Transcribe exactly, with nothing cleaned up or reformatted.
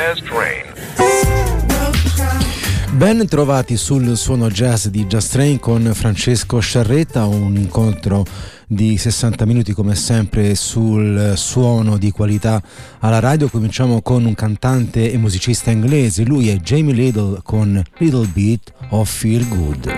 Jazz Train. Ben trovati sul suono jazz di Jazz Train con Francesco Sciarretta, un incontro di sessanta minuti come sempre sul suono di qualità alla radio. Cominciamo con un cantante e musicista inglese, lui è Jamie Little con Little Bit of Feel Good.